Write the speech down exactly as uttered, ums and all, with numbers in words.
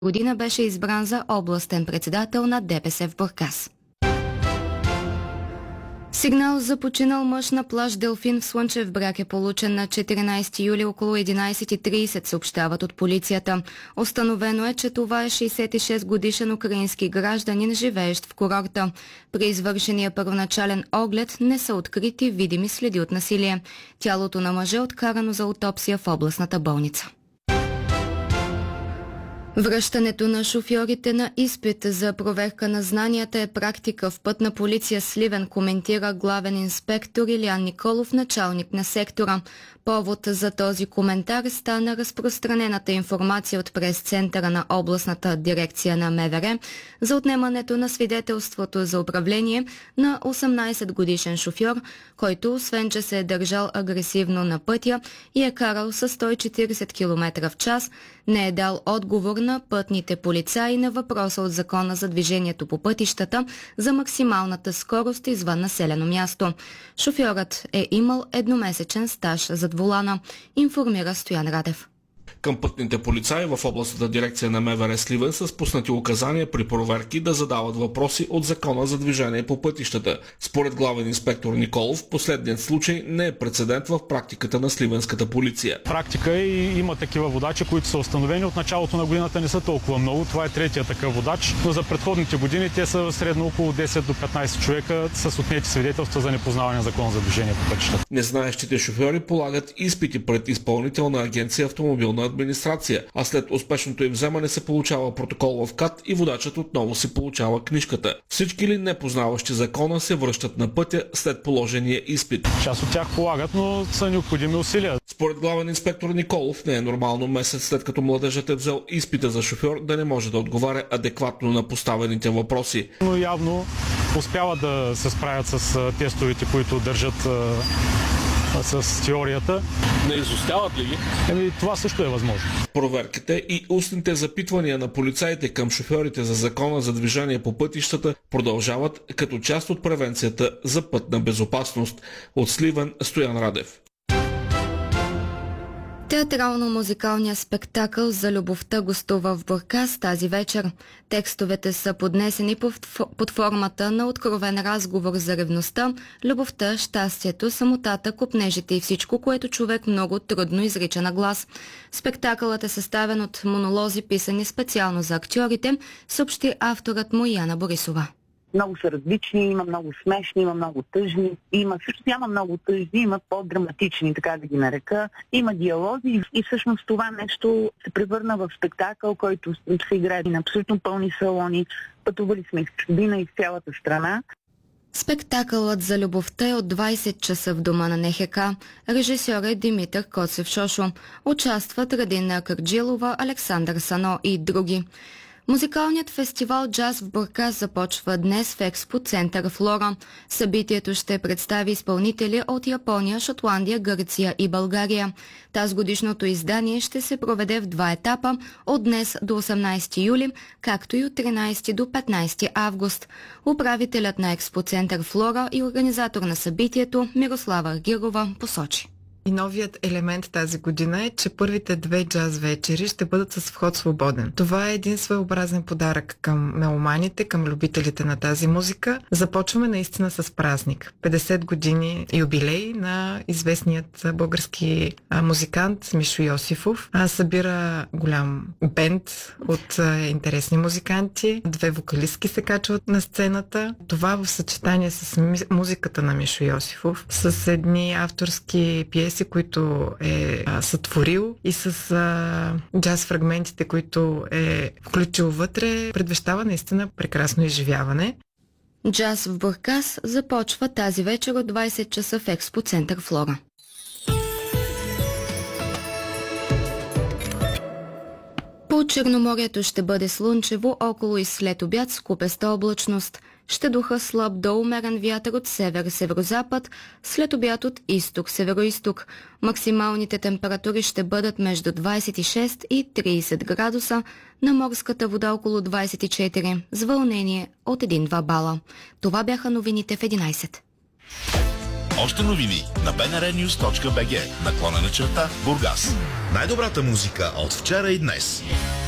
година беше избран за областен председател на ДПС в Бургас. Сигнал за починал мъж на плаж Делфин в Слънчев бряг е получен на четиринайсети юли около единайсет и трийсет, съобщават от полицията. Установено е, че това е шейсет и шест годишен украински гражданин, живеещ в курорта. При извършения първоначален оглед не са открити видими следи от насилие. Тялото на мъжа е откарано за аутопсия в областната болница. Връщането на шофьорите на изпит за проверка на знанията е практика в Пътна полиция Сливен, коментира главен инспектор Илиян Николов, началник на сектора. Повод за този коментар стана разпространената информация от прес-центъра на областната дирекция на МВР за отнемането на свидетелството за управление на осемнайсет годишен шофьор, който освен че се е държал агресивно на пътя и е карал със сто и четирийсет километра в час, не е дал отговор на пътните полицаи на въпроса от Закона за движението по пътищата за максималната скорост извън населено място. Шофьорът е имал едномесечен стаж зад волана, информира Стоян Радев. Към пътните полицаи в областната дирекция на МВР Сливен са спуснати указания при проверки да задават въпроси от Закона за движение по пътищата. Според главен инспектор Николов, последният случай не е прецедент в практиката на сливенската полиция. Практика е и има такива водачи, които са установени от началото на годината, не са толкова много. Това е третия такъв водач, но за предходните години те са средно около десет до петнайсет човека с отнети свидетелства за непознаване на Закона за движение по пътищата. Незнаещите шофьори полагат изпити пред Изпълнителна агенция автомобилна администрация, а след успешното им вземане се получава протокол в КАТ и водачът отново се получава книжката. Всички ли непознаващи закона се връщат на пътя след положения изпит? Част от тях полагат, но са необходими усилия. Според главен инспектор Николов не е нормално месец след като младежът е взел изпита за шофьор да не може да отговаря адекватно на поставените въпроси. Но явно успяват да се справят с тестовете, които държат с теорията. Не изостяват ли ги? Еми, това също е възможно. Проверките и устните запитвания на полицаите към шофьорите за Закона за движение по пътищата продължават като част от превенцията за пътна безопасност. От Сливен, Стоян Радев. Театрално-музикалният спектакъл за любовта гостува в Бургас тази вечер. Текстовете са поднесени под формата на откровен разговор за ревността, любовта, щастието, самотата, копнежите и всичко, което човек много трудно изрича на глас. Спектакълът е съставен от монолози, писани специално за актьорите, съобщи авторът му Яна Борисова. Много са различни, има много смешни, има много тъжни, има също няма много тъжни, има по-драматични, така да ги нарека, има диалози и всъщност това нещо се превърна в спектакъл, който се играе на абсолютно пълни салони. Пътували сме из чужбина и в цялата страна. Спектакълът за любовта е от двайсет часа в дома на НХК. Режисьор е Димитър Коцев Шошо. Участват Радина Кърджилова, Александър Сано и други. Музикалният фестивал Джаз в Бургас започва днес в Експо Център Флора. Събитието ще представи изпълнители от Япония, Шотландия, Гърция и България. Тазгодишното издание ще се проведе в два етапа от днес до осемнайсети юли, както и от тринайсети до петнайсети август. Управителят на Експо Център Флора и организатор на събитието Мирослава Аргирова посочи. И новият елемент тази година е, че първите две джаз вечери ще бъдат с вход свободен. Това е един своеобразен подарък към меломаните, към любителите на тази музика. Започваме наистина с празник. петдесет години юбилей на известният български музикант Мишо Йосифов. А, събира голям бенд от а, интересни музиканти. Две вокалистки се качват на сцената. Това в съчетание с музиката на Мишо Йосифов, с едни авторски пиеси, които е а, сътворил и с а, джаз фрагментите, които е включил вътре, предвещава наистина прекрасно изживяване. Джаз в Бургас започва тази вечер от двайсет часа в Експо Център Флора. По Черноморието ще бъде слънчево, около и след обяд с купеста облачност. Ще духа слаб до умерен вятър от север-северозапад, след обяд от изток-североизток. Максималните температури ще бъдат между двайсет и шест и трийсет градуса, на морската вода около двайсет и четири, с вълнение от един-два бала. Това бяха новините в единайсет. Още новини на би ен ар нюз точка би джи, наклонена черта Бургас. Най-добрата музика от вчера и днес.